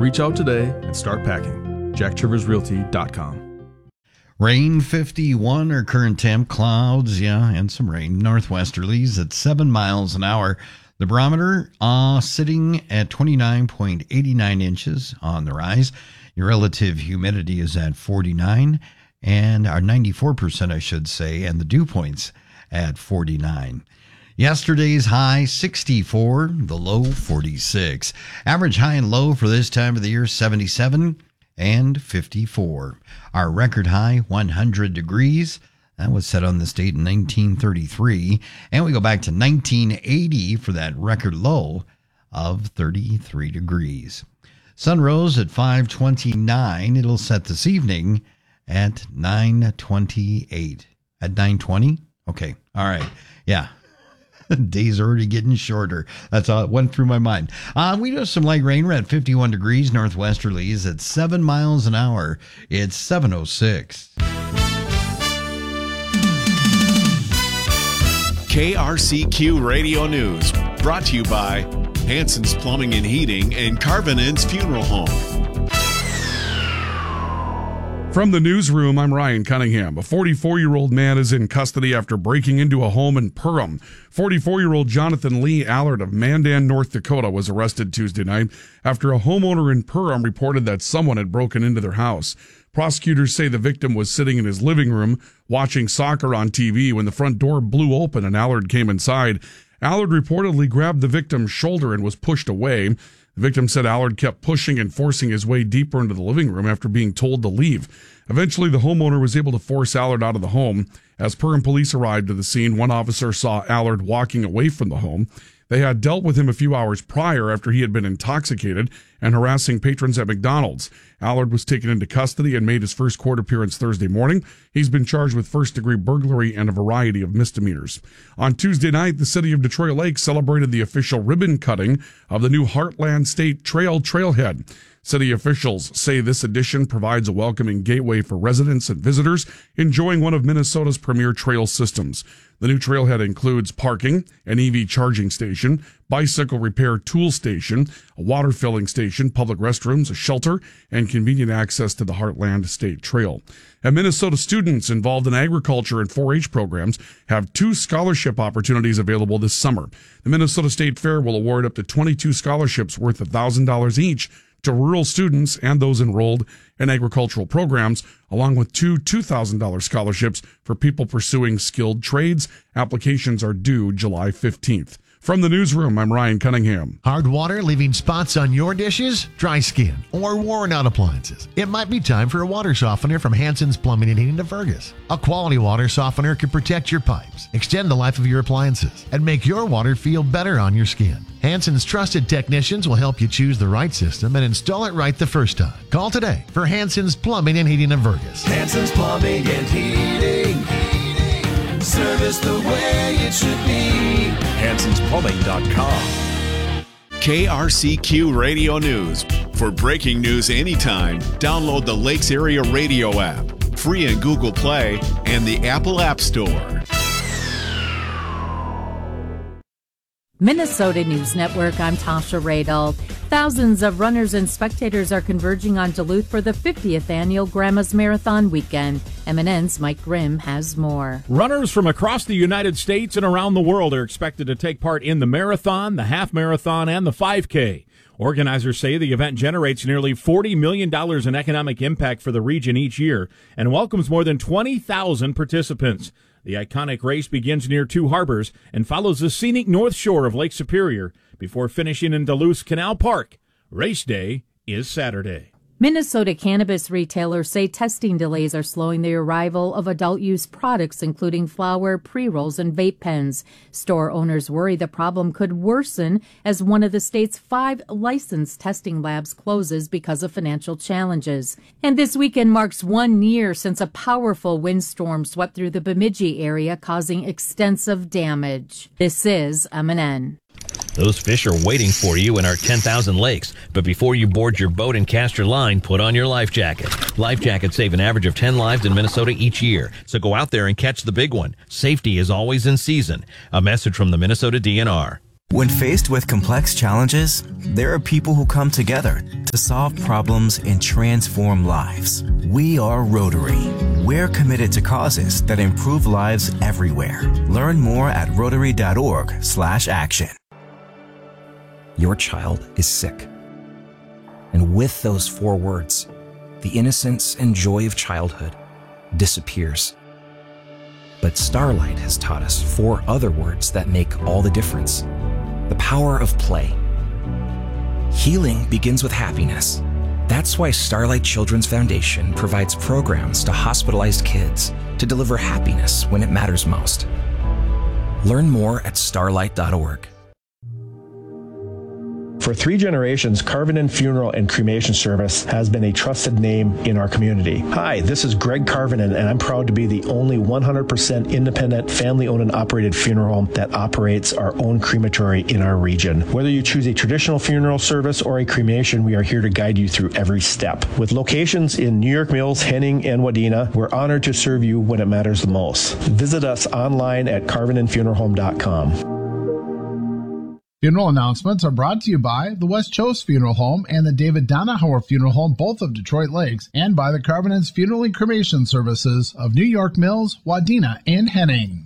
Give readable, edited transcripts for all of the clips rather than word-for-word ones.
Reach out today and start packing. JackTriversRealty.com. Rain 51 or current temp, clouds, and some rain. Northwesterlies at 7 miles an hour. The barometer sitting at 29.89 inches on the rise. Your relative humidity is at 49 and our 94%, I should say, and the dew points at 49. Yesterday's high 64, the low 46. Average high and low for this time of the year 77 and 54. Our record high 100 degrees. That was set on this date in 1933. And we go back to 1980 for that record low of 33 degrees. Sun rose at 5:29. It'll set this evening at 9:28. At 9:20? Okay. All right. Yeah. Days are already getting shorter. That's all it went through my mind. We do have some light rain. We're at 51 degrees. Northwesterlies at 7 miles an hour. It's 7:06. KRCQ Radio News. Brought to you by Hanson's Plumbing and Heating and Carvinen's Funeral Home. From the newsroom, I'm Ryan Cunningham. A 44-year-old man is in custody after breaking into a home in Perham. 44-year-old Jonathan Lee Allard of Mandan, North Dakota, was arrested Tuesday night after a homeowner in Perham reported that someone had broken into their house. Prosecutors say the victim was sitting in his living room watching soccer on TV when the front door blew open and Allard came inside. Allard reportedly grabbed the victim's shoulder and was pushed away. The victim said Allard kept pushing and forcing his way deeper into the living room after being told to leave. Eventually, the homeowner was able to force Allard out of the home. As Perham police arrived to the scene, one officer saw Allard walking away from the home. They had dealt with him a few hours prior after he had been intoxicated and harassing patrons at McDonald's. Allard was taken into custody and made his first court appearance Thursday morning. He's been charged with first-degree burglary and a variety of misdemeanors. On Tuesday night, the city of Detroit Lake celebrated the official ribbon cutting of the new Heartland State Trailhead. City officials say this addition provides a welcoming gateway for residents and visitors enjoying one of Minnesota's premier trail systems. The new trailhead includes parking, an EV charging station, bicycle repair tool station, a water filling station, public restrooms, a shelter, and convenient access to the Heartland State Trail. And Minnesota students involved in agriculture and 4-H programs have 2 scholarship opportunities available this summer. The Minnesota State Fair will award up to 22 scholarships worth $1,000 each to rural students and those enrolled in agricultural programs, along with 2 $2,000 scholarships for people pursuing skilled trades. Applications are due July 15th. From the newsroom, I'm Ryan Cunningham. Hard water leaving spots on your dishes, dry skin, or worn out appliances? It might be time for a water softener from Hanson's Plumbing and Heating of Fergus. A quality water softener can protect your pipes, extend the life of your appliances, and make your water feel better on your skin. Hanson's trusted technicians will help you choose the right system and install it right the first time. Call today for Hanson's Plumbing and Heating of Fergus. Hanson's Plumbing and Heating. Service the way it should be. Hanson'sPlumbing.com. KRCQ Radio News. For breaking news anytime, download the Lakes Area Radio app, free in Google Play and the Apple App Store. Minnesota News Network, I'm Tasha Radel. Thousands of runners and spectators are converging on Duluth for the 50th annual Grandma's Marathon weekend. MNN's Mike Grimm has more. Runners from across the United States and around the world are expected to take part in the marathon, the half marathon, and the 5K. Organizers say the event generates nearly $40 million in economic impact for the region each year and welcomes more than 20,000 participants. The iconic race begins near Two Harbors and follows the scenic north shore of Lake Superior before finishing in Duluth's Canal Park. Race day is Saturday. Minnesota cannabis retailers say testing delays are slowing the arrival of adult-use products, including flower, pre-rolls, and vape pens. Store owners worry the problem could worsen as one of the state's 5 licensed testing labs closes because of financial challenges. And this weekend marks 1 year since a powerful windstorm swept through the Bemidji area, causing extensive damage. This is MNN. Those fish are waiting for you in our 10,000 lakes. But before you board your boat and cast your line, put on your life jacket. Life jackets save an average of 10 lives in Minnesota each year. So go out there and catch the big one. Safety is always in season. A message from the Minnesota DNR. When faced with complex challenges, there are people who come together to solve problems and transform lives. We are Rotary. We're committed to causes that improve lives everywhere. Learn more at Rotary.org/action. Your child is sick. And with those 4 words, the innocence and joy of childhood disappears. But Starlight has taught us 4 other words that make all the difference. The power of play. Healing begins with happiness. That's why Starlight Children's Foundation provides programs to hospitalized kids to deliver happiness when it matters most. Learn more at starlight.org. For 3 generations, Carvinen Funeral and Cremation Service has been a trusted name in our community. Hi, this is Greg Carvinen, and I'm proud to be the only 100% independent, family-owned and operated funeral home that operates our own crematory in our region. Whether you choose a traditional funeral service or a cremation, we are here to guide you through every step. With locations in New York Mills, Henning, and Wadena, we're honored to serve you when it matters the most. Visit us online at carvinenfuneralhome.com. Funeral announcements are brought to you by the West Chose Funeral Home and the David Donahauer Funeral Home, both of Detroit Lakes, and by the Carvinen's Funeral and Cremation Services of New York Mills, Wadena, and Henning.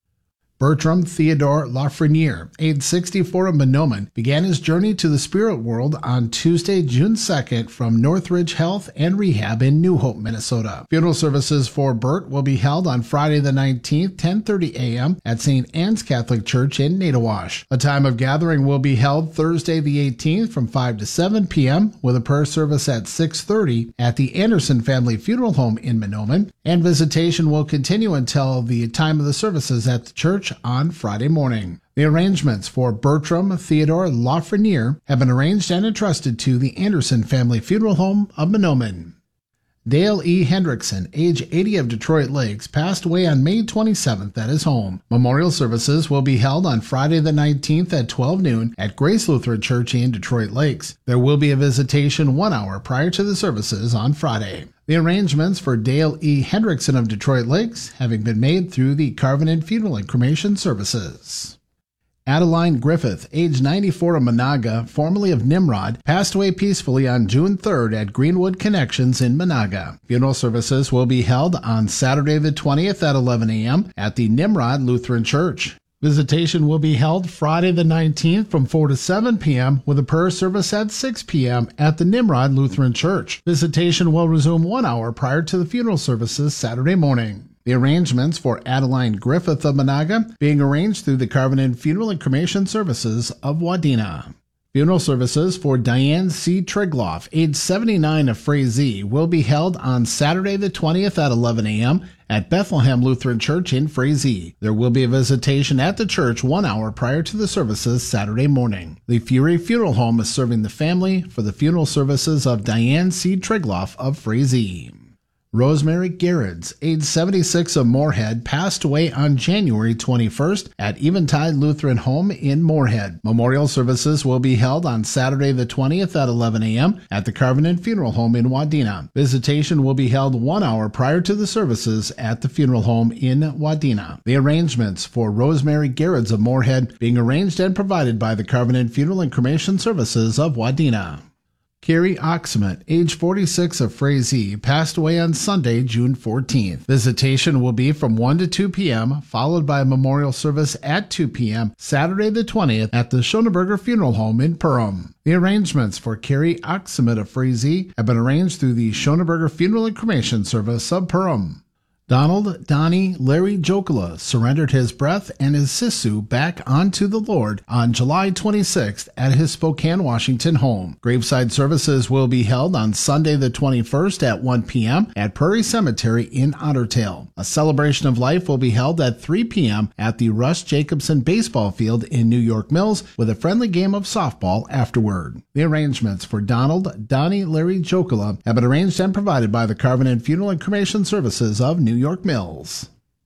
Bertram Theodore Lafreniere, age 64 of Monoman, began his journey to the spirit world on Tuesday, June 2nd from Northridge Health and Rehab in New Hope, Minnesota. Funeral services for Bert will be held on Friday the 19th, 10:30 a.m. at St. Anne's Catholic Church in Natawash. A time of gathering will be held Thursday the 18th from 5 to 7 p.m. with a prayer service at 6:30 at the Anderson Family Funeral Home in Monoman, and visitation will continue until the time of the services at the church on Friday morning. The arrangements for Bertram Theodore Lafreniere have been arranged and entrusted to the Anderson Family Funeral Home of Monoman. Dale E. Hendrickson, age 80 of Detroit Lakes, passed away on May 27th at his home. Memorial services will be held on Friday the 19th at 12 noon at Grace Lutheran Church in Detroit Lakes. There will be a visitation 1 hour prior to the services on Friday. The arrangements for Dale E. Hendrickson of Detroit Lakes having been made through the Carvinen Funeral and Cremation Services. Adeline Griffith, age 94 of Monaga, formerly of Nimrod, passed away peacefully on June 3rd at Greenwood Connections in Monaga. Funeral services will be held on Saturday the 20th at 11 a.m. at the Nimrod Lutheran Church. Visitation will be held Friday the 19th from 4 to 7 p.m. with a prayer service at 6 p.m. at the Nimrod Lutheran Church. Visitation will resume 1 hour prior to the funeral services Saturday morning. The arrangements for Adeline Griffith of Monaga being arranged through the Carvinen Funeral and Cremation Services of Wadena. Funeral services for Diane C. Trigloff, age 79 of Frazee, will be held on Saturday the 20th at 11 a.m. at Bethlehem Lutheran Church in Frazee. There will be a visitation at the church 1 hour prior to the services Saturday morning. The Fury Funeral Home is serving the family for the funeral services of Diane C. Trigloff of Frazee. Rosemary Garreds, age 76 of Moorhead, passed away on January 21st at Eventide Lutheran Home in Moorhead. Memorial services will be held on Saturday the 20th at 11 a.m. at the Carvinen Funeral Home in Wadena. Visitation will be held 1 hour prior to the services at the funeral home in Wadena. The arrangements for Rosemary Garreds of Moorhead being arranged and provided by the Carvinen Funeral and Cremation Services of Wadena. Carrie Oxman, age 46 of Frazee, passed away on Sunday, June 14th. Visitation will be from 1 to 2 p.m., followed by a memorial service at 2 p.m., Saturday the 20th, at the Schoenberger Funeral Home in Perham. The arrangements for Carrie Oxman of Frazee have been arranged through the Schoenberger Funeral and Cremation Service of Perham. Donald Donnie Larry Jokula surrendered his breath and his sisu back onto the Lord on July 26th at his Spokane, Washington home. Graveside services will be held on Sunday the 21st at 1 p.m. at Prairie Cemetery in Ottertail. A celebration of life will be held at 3 p.m. at the Russ Jacobson Baseball Field in New York Mills with a friendly game of softball afterward. The arrangements for Donald Donnie Larry Jokula have been arranged and provided by the Carvinen Funeral and Cremation Services of New York Mills.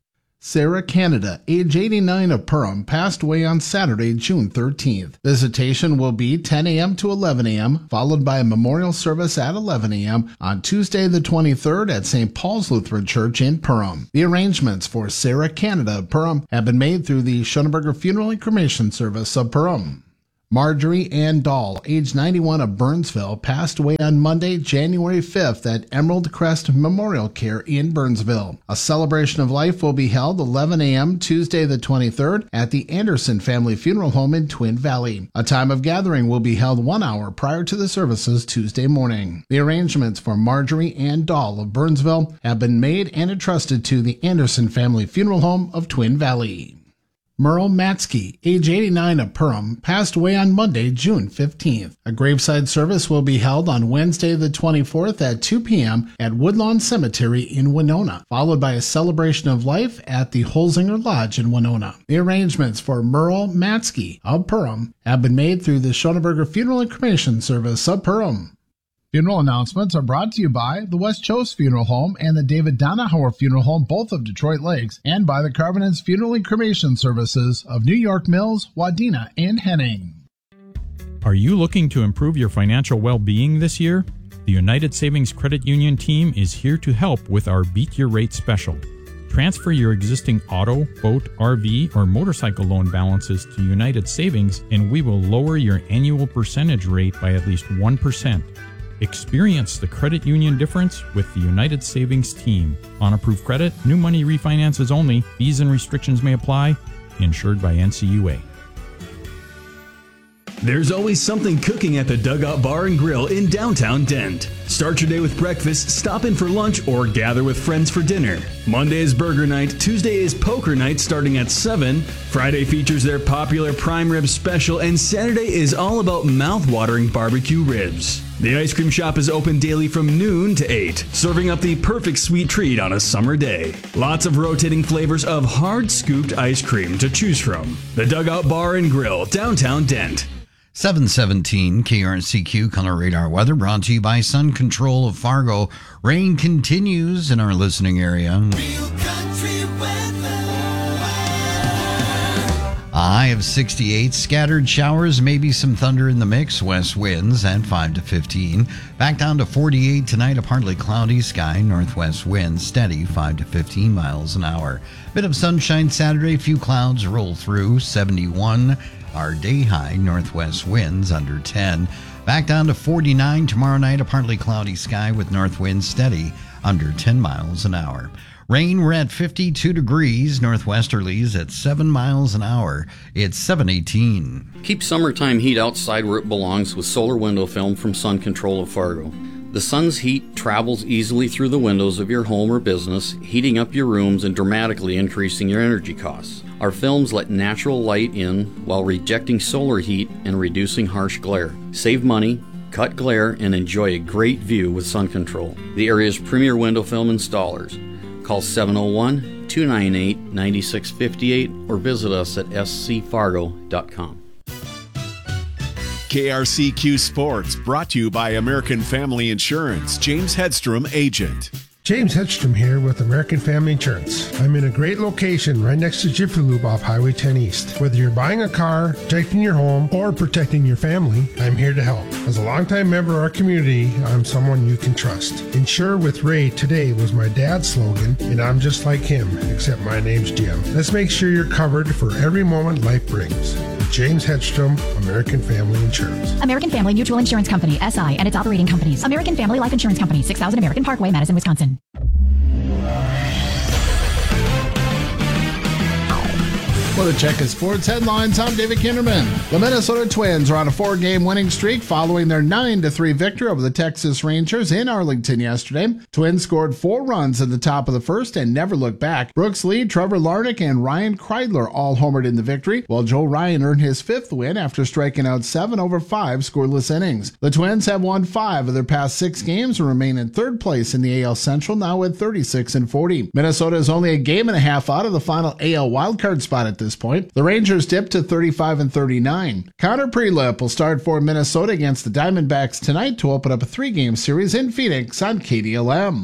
Sarah Canada, age 89 of Perham, passed away on Saturday, June 13th. Visitation will be 10 a.m. to 11 a.m., followed by a memorial service at 11 a.m. on Tuesday the 23rd at St. Paul's Lutheran Church in Perham. The arrangements for Sarah Canada of Perham have been made through the Schoenberger Funeral and Cremation Service of Perham. Marjorie Ann Dahl, age 91 of Burnsville, passed away on Monday, January 5th at Emerald Crest Memorial Care in Burnsville. A celebration of life will be held 11 a.m. Tuesday the 23rd at the Anderson Family Funeral Home in Twin Valley. A time of gathering will be held 1 hour prior to the services Tuesday morning. The arrangements for Marjorie Ann Dahl of Burnsville have been made and entrusted to the Anderson Family Funeral Home of Twin Valley. Merle Matsky, age 89 of Perham, passed away on Monday, June 15th. A graveside service will be held on Wednesday the 24th at 2 p.m. at Woodlawn Cemetery in Winona, followed by a celebration of life at the Holzinger Lodge in Winona. The arrangements for Merle Matsky of Perham have been made through the Schoenberger Funeral and Cremation Service of Perham. Funeral announcements are brought to you by the West Chose Funeral Home and the David Donahauer Funeral Home, both of Detroit Lakes, and by the Carvinens Funeral and Cremation Services of New York Mills, Wadena, and Henning. Are you looking to improve your financial well-being this year? The United Savings Credit Union team is here to help with our Beat Your Rate special. Transfer your existing auto, boat, RV, or motorcycle loan balances to United Savings, and we will lower your annual percentage rate by at least 1%. Experience the credit union difference with the United Savings team. On approved credit, new money refinances only. Fees and restrictions may apply. Insured by NCUA. There's always something cooking at the Dugout Bar and Grill in downtown Dent. Start your day with breakfast, stop in for lunch, or gather with friends for dinner. Monday is burger night, Tuesday is poker night starting at 7, Friday features their popular prime rib special, and Saturday is all about mouth-watering barbecue ribs. The ice cream shop is open daily from noon to 8, serving up the perfect sweet treat on a summer day. Lots of rotating flavors of hard-scooped ice cream to choose from. The Dugout Bar and Grill, downtown Dent. 717 KRCQ Color Radar Weather brought to you by Sun Control of Fargo. Rain continues in our listening area. A high of 68, scattered showers, maybe some thunder in the mix, west winds at 5 to 15. Back down to 48 tonight, a partly cloudy sky, northwest winds steady 5 to 15 miles an hour. Bit of sunshine Saturday, few clouds roll through, 71. Our day high, northwest winds under 10. Back down to 49 tomorrow night, a partly cloudy sky with north winds steady under 10 miles an hour. Rain, we're at 52 degrees, northwesterlies at 7 miles an hour. It's 718. Keep summertime heat outside where it belongs with solar window film from Sun Control of Fargo. The sun's heat travels easily through the windows of your home or business, heating up your rooms and dramatically increasing your energy costs. Our films let natural light in while rejecting solar heat and reducing harsh glare. Save money, cut glare, and enjoy a great view with Sun Control, the area's premier window film installers. Call 701-298-9658 or visit us at scfargo.com. KRCQ Sports, brought to you by American Family Insurance. James Hedstrom, agent. James Hedstrom here with American Family Insurance. I'm in a great location right next to Jiffy Lube off Highway 10 East. Whether you're buying a car, protecting your home, or protecting your family, I'm here to help. As a longtime member of our community, I'm someone you can trust. Insure with Ray today was my dad's slogan, and I'm just like him, except my name's Jim. Let's make sure you're covered for every moment life brings. James Hedstrom, American Family Insurance. American Family Mutual Insurance Company, SI, and its operating companies. American Family Life Insurance Company, 6000 American Parkway, Madison, Wisconsin. For the Check of Sports headlines, I'm David Kinderman. The Minnesota Twins are on a 4-game winning streak following their 9-3 victory over the Texas Rangers in Arlington yesterday. Twins scored 4 runs at the top of the first and never looked back. Brooks Lee, Trevor Larnach, and Ryan Kreidler all homered in the victory, while Joe Ryan earned his 5th win after striking out 7 over 5 scoreless innings. The Twins have won 5 of their past 6 games and remain in 3rd place in the AL Central, now with 36-40. Minnesota is only a game and a half out of the final AL wildcard spot at this point. The Rangers dipped to 35-39. Connor Prelip will start for Minnesota against the Diamondbacks tonight to open up a 3-game series in Phoenix on KDLM.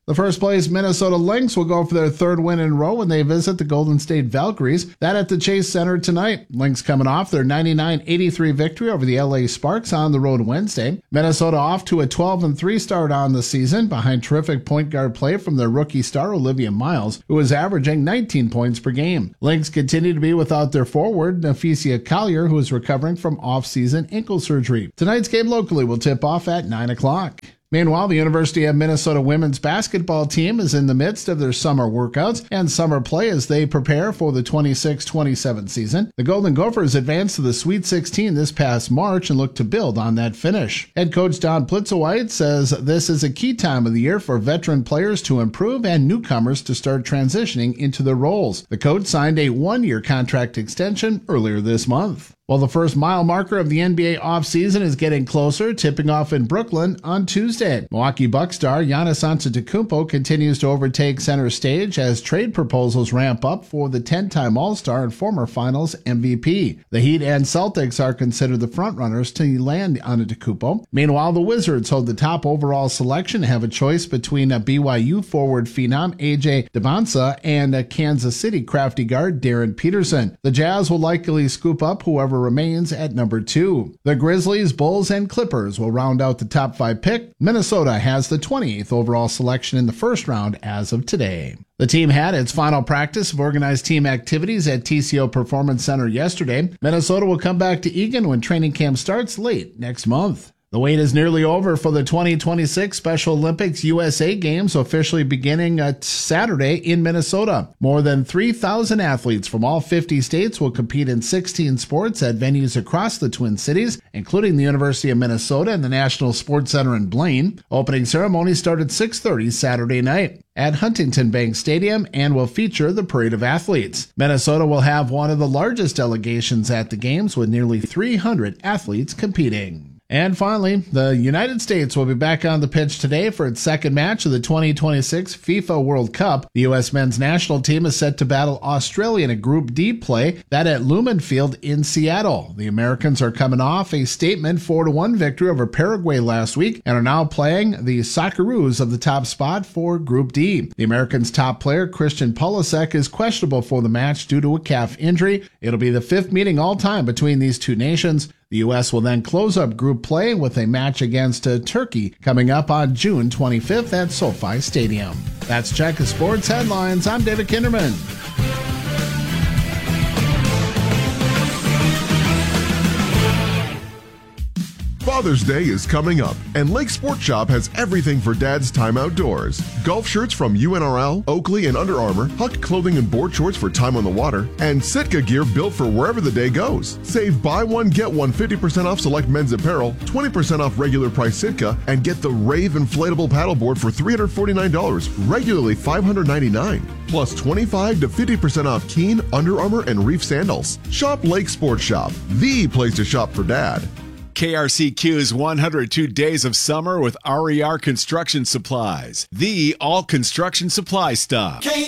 The first place Minnesota Lynx will go for their third win in a row when they visit the Golden State Valkyries. That at the Chase Center tonight. Lynx coming off their 99-83 victory over the LA Sparks on the road Wednesday. Minnesota off to a 12-3 start on the season behind terrific point guard play from their rookie star Olivia Miles, who is averaging 19 points per game. Lynx continue to be without their forward, Naphesia Collier, who is recovering from off-season ankle surgery. Tonight's game locally will tip off at 9 o'clock. Meanwhile, the University of Minnesota women's basketball team is in the midst of their summer workouts and summer play as they prepare for the 26-27 season. The Golden Gophers advanced to the Sweet 16 this past March and look to build on that finish. Head coach Don Plitzowite says this is a key time of the year for veteran players to improve and newcomers to start transitioning into their roles. The coach signed a one-year contract extension earlier this month. Well, the first mile marker of the NBA offseason is getting closer, tipping off in Brooklyn on Tuesday. Milwaukee Bucks star Giannis Antetokounmpo continues to overtake center stage as trade proposals ramp up for the 10-time All-Star and former Finals MVP. The Heat and Celtics are considered the frontrunners to land Antetokounmpo. Meanwhile, the Wizards hold the top overall selection and have a choice between a BYU forward phenom AJ Debonsa and a Kansas City crafty guard Darren Peterson. The Jazz will likely scoop up whoever remains at number 2. The Grizzlies, Bulls, and Clippers will round out the top 5 pick. Minnesota has the 28th overall selection in the first round as of today. The team had its final practice of organized team activities at TCO Performance Center yesterday. Minnesota will come back to Eagan when training camp starts late next month. The wait is nearly over for the 2026 Special Olympics USA Games, officially beginning Saturday in Minnesota. More than 3,000 athletes from all 50 states will compete in 16 sports at venues across the Twin Cities, including the University of Minnesota and the National Sports Center in Blaine. Opening ceremony started at 6:30 Saturday night at Huntington Bank Stadium and will feature the parade of athletes. Minnesota will have one of the largest delegations at the Games with nearly 300 athletes competing. And finally, the United States will be back on the pitch today for its second match of the 2026 FIFA World Cup. The U.S. men's national team is set to battle Australia in a Group D play, that at Lumen Field in Seattle. The Americans are coming off a statement 4-1 victory over Paraguay last week and are now playing the Socceroos of the top spot for Group D. The Americans' top player, Christian Pulisic, is questionable for the match due to a calf injury. It'll be the 5th meeting all-time between these two nations. The U.S. will then close up group play with a match against Turkey coming up on June 25th at SoFi Stadium. That's Check of Sports Headlines. I'm David Kinderman. Father's Day is coming up, and Lake Sport Shop has everything for Dad's time outdoors. Golf shirts from UNRL, Oakley, and Under Armour, Huck clothing and board shorts for time on the water, and Sitka gear built for wherever the day goes. Save buy one, get one 50% off select men's apparel, 20% off regular price Sitka, and get the Rave inflatable paddleboard for $349, regularly $599. Plus 25 to 50% off Keen, Under Armour, and Reef sandals. Shop Lake Sport Shop, the place to shop for Dad. KRCQ's 102 Days of Summer with RER Construction Supplies, the all construction supply stop.